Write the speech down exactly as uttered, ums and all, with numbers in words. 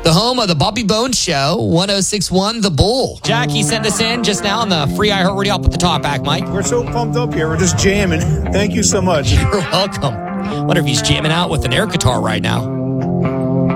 The home of the Bobby Bones Show, one oh six point one The Bull. Jackie sent us in just now on the free iHeartRadio. I'll put the top back, Mike. We're so pumped up here. We're just jamming. Thank you so much. You're welcome. Wonder if he's jamming out with an air guitar right now.